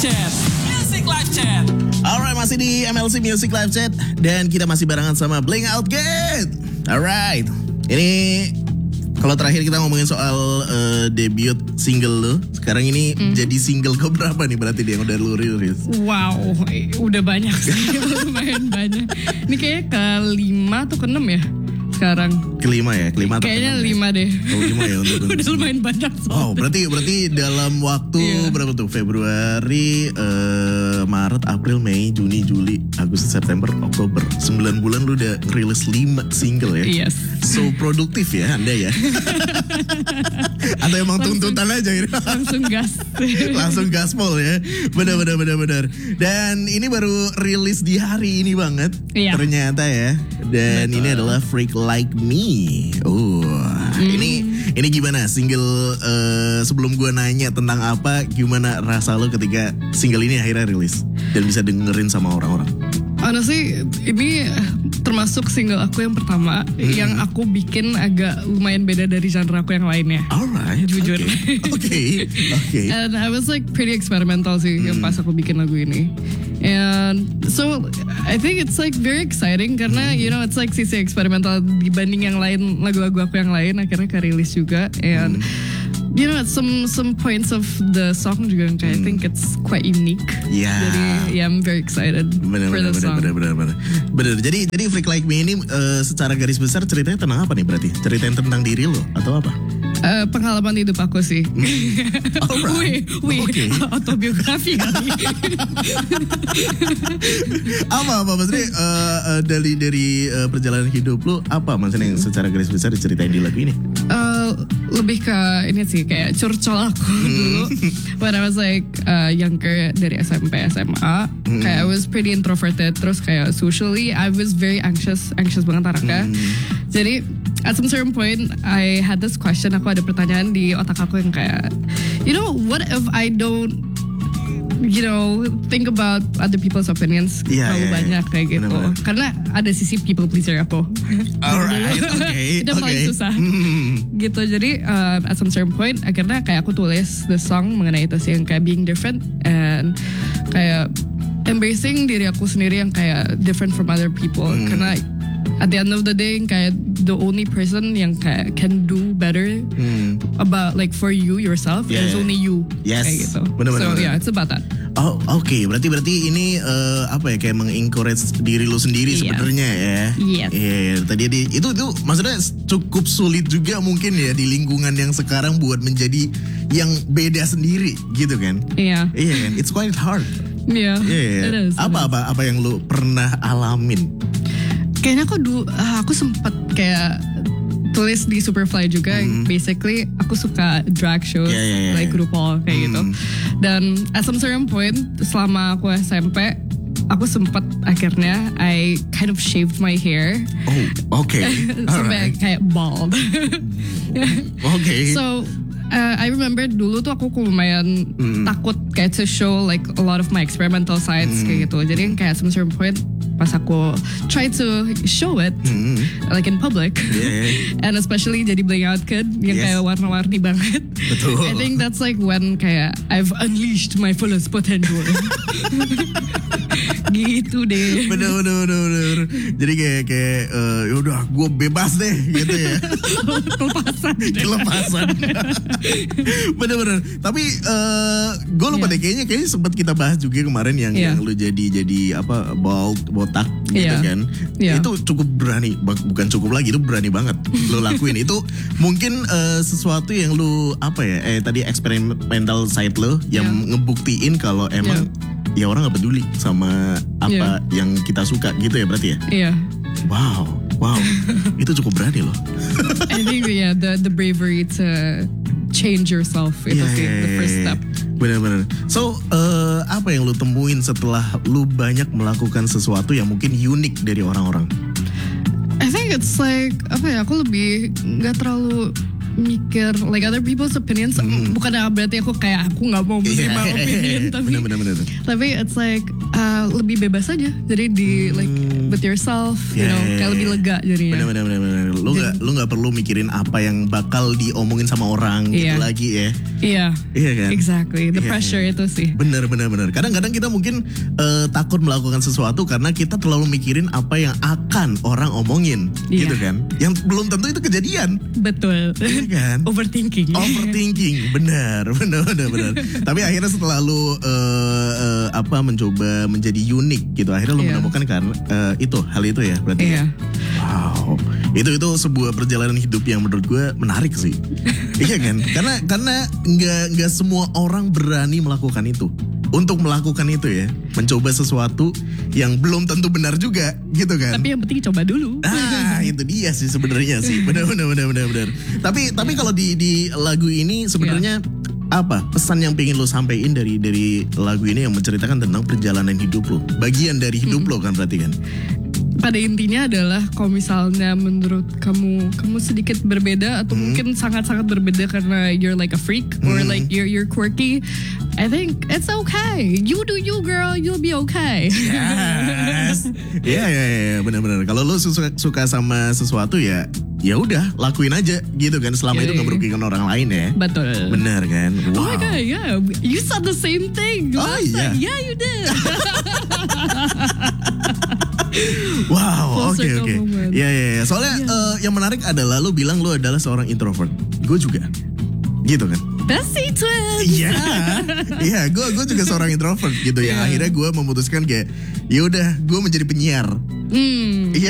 Chat. Music Live Chat. Alright, masih di MLC Music Live Chat dan kita masih barengan sama Blink Out Gate. Alright, ini kalau terakhir kita ngomongin soal debut single lo, sekarang ini jadi single keberapa nih berarti dia yang udah lu rilis? Wow, udah banyak sih, lumayan banyak. Ini kayaknya ke-5 atau ke-6 ya sekarang. Kelima ya, kelima atau kayaknya ke-6 5 deh. Oh, 5 ya untuk Udah lumayan banyak. Oh, berarti dalam waktu berapa tuh? Februari, Maret, April, Mei, Juni, Juli, Agustus, September, Oktober. 9 bulan lu udah rilis 5 single ya. Yes. So produktif ya Anda ya. Atau emang tuntutan aja gitu. Langsung gas. Langsung gaspol ya. Benar. Dan ini baru rilis di hari ini banget. Iya. Ternyata ya. Dan ini adalah Freak Like Me. Oh, ini gimana single sebelum gue nanya tentang apa, gimana rasa lo ketika single ini akhirnya rilis dan bisa dengerin sama orang-orang? Honestly, ini termasuk single aku yang pertama yang aku bikin agak lumayan beda dari genre aku yang lainnya. Alright, jujur. Okay. And I was like pretty experimental sih pas aku bikin lagu ini. And so I think it's like very exciting karena you know it's like sisi eksperimental dibanding yang lain, lagu-lagu aku yang lain akhirnya kerilis juga. And you know some points of the song juga yang kayak I think it's quite unique. Yeah. Jadi yeah, I'm very excited for the song. Bener. Jadi Freak Like Me ini secara garis besar ceritanya tentang apa nih berarti? Ceritain tentang diri lo atau apa? Pengalaman hidup aku sih. Alright. Okay. Autobiografi kali. apa maksudnya dari perjalanan hidup lo apa maksudnya yang secara garis besar diceritain di lagu ini? Lebih ke ini sih kayak curcol aku dulu when I was like younger dari SMP SMA kayak I was pretty introverted terus kayak socially I was very anxious banget anaknya. Jadi at some certain point I had this question, aku ada pertanyaan di otak aku yang kayak you know what if I don't think about other people's opinions terlalu banyak kayak gitu. Bener. Karena ada sisi people pleaser aku. Alright, okay. Itu paling susah. Gitu, jadi at some certain point akhirnya kayak aku tulis the song mengenai itu sih yang kayak being different and kayak embracing diri aku sendiri yang kayak different from other people. Karena at the end of the day kayak the only person yang kayak can do better about like for you yourself is only you. Yes. Kayak gitu. Bener. Yeah, it's about that. Oh, oke. Berarti ini apa ya kayak mengencourage diri lu sendiri sebenarnya ya. Yes. Iya. Tadi itu maksudnya cukup sulit juga mungkin ya di lingkungan yang sekarang buat menjadi yang beda sendiri gitu kan? Iya. Iya kan? It's quite hard. Iya. It is. Apa yang lu pernah alamin? Kayaknya aku sempat kayak tulis di Superfly juga. Basically aku suka drag shows like RuPaul kayak gitu. Dan at some certain point selama aku SMP aku sempat akhirnya I kind of shaved my hair. Oh, okay. Sampai kayak bald. Okay. So I remember dulu tuh aku lumayan takut kayak to show like a lot of my experimental sides kayak gitu. Jadi kayak at some certain point pas aku try to show it like in public and especially jadi Blink Out Kid yang kayak warna-warni banget. Betul. I think that's like when kayak I've unleashed my fullest potential. Gitu deh. Bener. Jadi kayak yaudah gue bebas deh gitu ya. Kelepasan. Bener. Tapi gue lupa deh kayaknya sempat kita bahas juga kemarin yang lu jadi apa botak gitu kan. Itu cukup berani, bukan cukup lagi, itu berani banget lu lakuin. Itu mungkin sesuatu yang lu apa ya tadi experimental side lu yang ngebuktiin kalau emang ya orang gak peduli sama apa yang kita suka gitu ya berarti ya. Iya. Wow. Itu cukup berani loh. I think the bravery to change yourself itu sih the first step. Benar. So apa yang lu temuin setelah lu banyak melakukan sesuatu yang mungkin unik dari orang-orang? I think it's like apa ya, aku lebih nggak terlalu mikir like other people's opinions. Bukan berarti aku nggak mau menerima opinion, tapi it's like lebih bebas aja. Jadi like with yourself, you know, kayak lebih lega jadinya. Bener. Lu nggak perlu mikirin apa yang bakal diomongin sama orang gitu lagi ya. Iya kan? Exactly. The pressure itu sih. Bener. Kadang-kadang kita mungkin takut melakukan sesuatu karena kita terlalu mikirin apa yang akan orang omongin, gitu kan? Yang belum tentu itu kejadian. Betul. Iya kan? Overthinking, benar. Tapi akhirnya setelah lu mencoba menjadi unik gitu, akhirnya lu menemukan karena hal itu ya berarti. Wow, itu sebuah perjalanan hidup yang menurut gue menarik sih. Iya kan? Karena nggak semua orang berani melakukan itu. Untuk melakukan itu ya, mencoba sesuatu yang belum tentu benar juga, gitu kan? Tapi yang penting coba dulu. Itu dia sih sebenarnya sih, benar. Tapi kalau di lagu ini sebenarnya apa pesan yang pengen lo sampein dari lagu ini yang menceritakan tentang perjalanan hidup lo, bagian dari hidup lo kan berarti kan? Pada intinya adalah kalau misalnya menurut kamu sedikit berbeda atau mungkin sangat-sangat berbeda karena you're like a freak or like you're quirky, I think it's okay. You do you, girl, you'll be okay. Yes. Iya, benar. Kalau lo suka sama sesuatu ya udah lakuin aja gitu kan, selama itu nggak merugikan orang lain ya. Betul. Benar kan? Wow. Oh my god, yeah, you said the same thing. Iya. Yeah, you did. Wow, oke. Ya. Soalnya yang menarik adalah lu bilang lu adalah seorang introvert. Gue juga. Gitu kan? Bestie twins. Iya, gue juga seorang introvert gitu ya. Akhirnya gue memutuskan kayak ya udah gue menjadi penyiar.